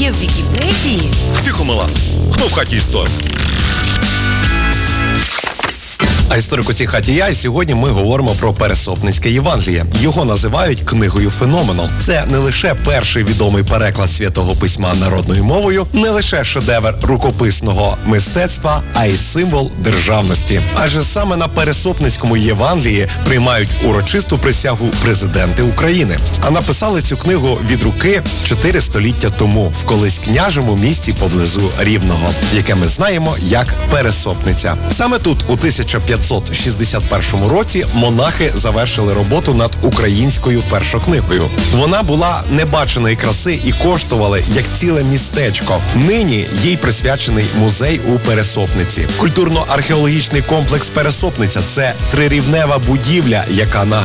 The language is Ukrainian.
є в Вікіпедії? Тихо, мала. Хто в хаті історик? А історик у цій хаті я, і сьогодні ми говоримо про Пересопницьке Євангеліє. Його називають книгою-феноменом. Це не лише перший відомий переклад Святого Письма народною мовою, не лише шедевр рукописного мистецтва, а й символ державності. Адже саме на Пересопницькому Євангелії приймають урочисту присягу президенти України. А написали цю книгу від руки 4 століття тому в колись княжому місті поблизу Рівного, яке ми знаємо як Пересопниця. Саме тут у 1561 році монахи завершили роботу над українською першокнигою. Вона була небаченої краси і коштувала як ціле містечко. Нині їй присвячений музей у Пересопниці. Культурно-археологічний комплекс Пересопниця – це трирівнева будівля, яка